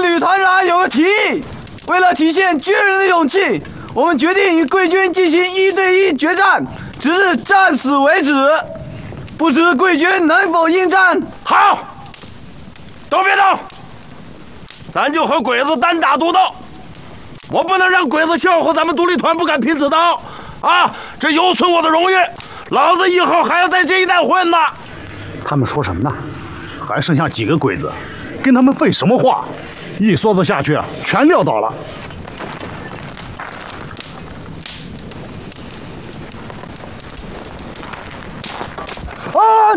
旅团长有个提议，为了体现军人的勇气，我们决定与贵军进行1对1决战，直至战死为止。不知贵军能否应战？ 好，都别动，咱就和鬼子单打独斗。我不能让鬼子笑话咱们独立团不敢拼刺刀啊！这有损我的荣誉，老子以后还要在这一带混呢。 他们说什么呢？还剩下几个鬼子，跟他们废什么话？一梭子下去啊，全撂倒了。啊！